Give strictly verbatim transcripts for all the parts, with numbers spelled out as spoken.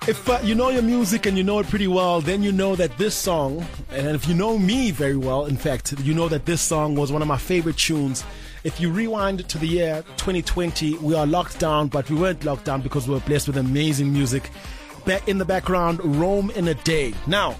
If uh, you know your music and you know it pretty well, then you know that this song, and if you know me very well, in fact, you know that this song was one of my favorite tunes. If you rewind to the year twenty twenty, we are locked down, but we weren't locked down because we were blessed with amazing music. Back in the background, Rome in a Day. Now,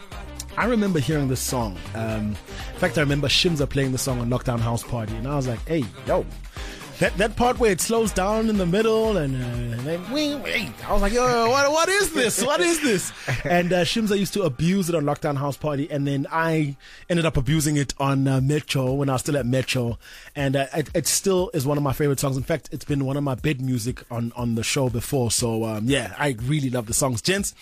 I remember hearing this song. Um, in fact, I remember Shimza playing the song on Lockdown House Party, and I was like, hey, yo. That that part where it slows down in the middle and, uh, and then wait, wait. I was like, yo, what what is this? What is this? And uh, Shimza used to abuse it on Lockdown House Party, and then I ended up abusing it on uh, Metro when I was still at Metro, and uh, it, it still is one of my favorite songs. In fact, it's been one of my bed music on on the show before. So um, yeah, I really love the songs, gents.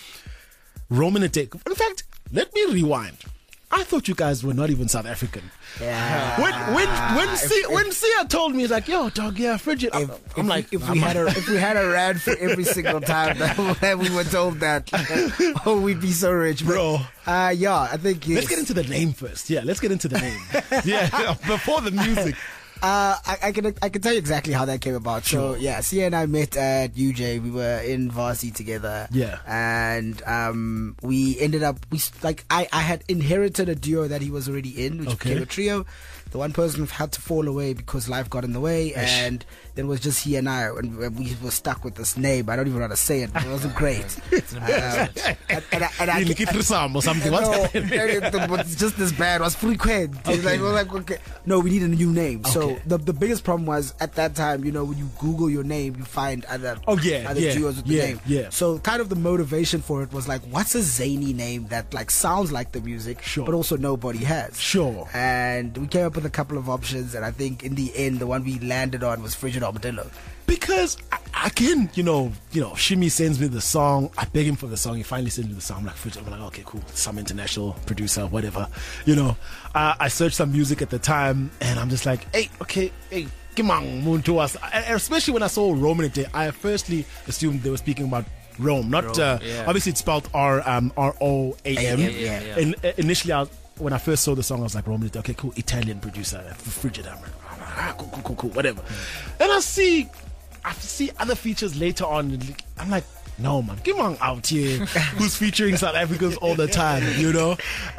Rome in a Day. In fact, let me rewind. I thought you guys were not even South African. Yeah. When when when Sia, when Sia told me, he's like, "Yo, dog, yeah, frigid." I'm, If, I'm if like, we, if I'm we like, had a if we had a rad for every single time that we were told that, oh, we'd be so rich, but, bro. Uh, yeah, I think yes. Let's get into the name first. Yeah, let's get into the name. yeah, before the music. Uh, I, I can I can tell you exactly how that came about. Sure. So yeah, Sia and I met at U J. We were in varsity together. Yeah. And um, we ended up we like I, I had inherited a duo that he was already in, which Okay. became a trio. The one person had to fall away because life got in the way, and then it was just he and I, and we were stuck with this name. I don't even know how to say it, but it wasn't great. um, and, and I, and I, You look at Rizam or something. What's no, happening? it, it was just as bad. It was frequent. Okay. Like, we were like, okay, no, we need a new name. So Okay. the the biggest problem was at that time, you know, when you Google your name, you find other Oh, yeah, other yeah, duos with yeah, the name. yeah. So kind of the motivation for it was like, what's a zany name that like sounds like the music, Sure. but also nobody has. Sure. And we came up with a couple of options, and I think in the end, the one we landed on was Frigid Armadillo. Because I- again, you know, you know, Shimmy sends me the song. I beg him for the song. He finally sends me the song. I'm like, Frigid. I'm like, okay, cool. Some international producer, whatever. You know, uh, I searched some music at the time, and I'm just like, hey, okay, hey, come on, moon to us. And especially when I saw Rome in a Day, I firstly assumed they were speaking about Rome, not Rome, uh, yeah. obviously it's spelled R um, R O A M. Yeah, yeah, yeah. In, uh, initially, I, when I first saw the song, I was like, Rome in a Day. Okay, cool. Italian producer, Frigid. I'm like, ah, cool, cool, cool, cool, whatever. And I see. I see other features later on. I'm like, no, man, come on out here. Who's featuring South Africans all the time, you know?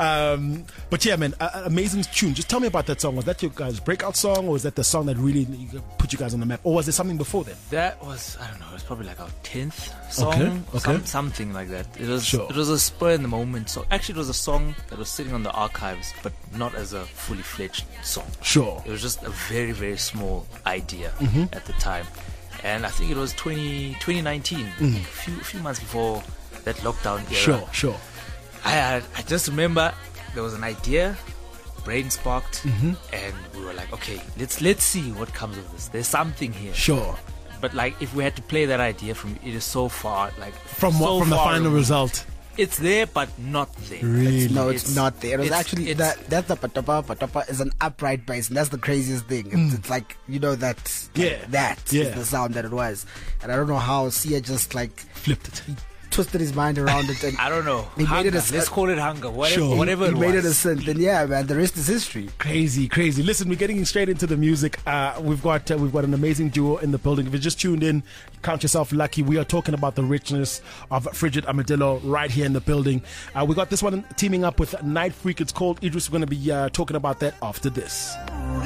Um, but yeah, man, uh, amazing tune. Just tell me about that song. Was that your guys' breakout song, or was that the song that really put you guys on the map? Or was there something before then? That was, I don't know, it was probably like our tenth song, Okay, okay. Some, something like that. It was Sure. it was a spur in the moment. So actually, it was a song that was sitting on the archives, but not as a fully fledged song. Sure. It was just a very very small idea Mm-hmm. at the time, and I think it was twenty, twenty nineteen, a few a few months before that lockdown era. Mm. Sure, sure. I had, I just remember there was an idea, brain sparked, Mm-hmm. and we were like, okay, let's let's see what comes of this. There's something here. Sure. But like, if we had to play that idea from, it is so far, like From so what? From the far final removed. result. It's there, but not there. Really? No, it's, It's- not there. It was it's- actually it's- that that's the patapa patapa is an upright bass, and that's the craziest thing. It's, it's like, you know, that Yeah. that is Yeah. the sound that it was, and I don't know how Sia just like Flipped it. twisted his mind around it, and I don't know. He made it Hunger. a- Let's call it hunger. Whatever, Sure. whatever he it made was. it a synth. And yeah, man, the rest is history. Crazy, crazy. Listen, we're getting straight into the music. Uh, we've got uh, we've got an amazing duo in the building. If you just tuned in, count yourself lucky. We are talking about the richness of Frigid Armadillo right here in the building. Uh, we got this one teaming up with Night Freak. It's called Idris. We're going to be uh, talking about that after this.